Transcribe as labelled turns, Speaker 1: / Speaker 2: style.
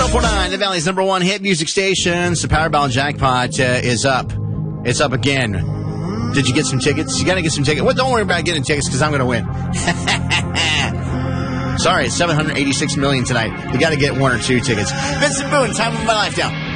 Speaker 1: 104.9, the Valley's number one hit music station. The Powerball jackpot is up. It's up again. Did you get some tickets? You got to get some tickets. Well, don't worry about getting tickets because I'm going to win. Sorry, it's $786 million tonight. You got to get one or two tickets. Vincent Boone, time of my life now.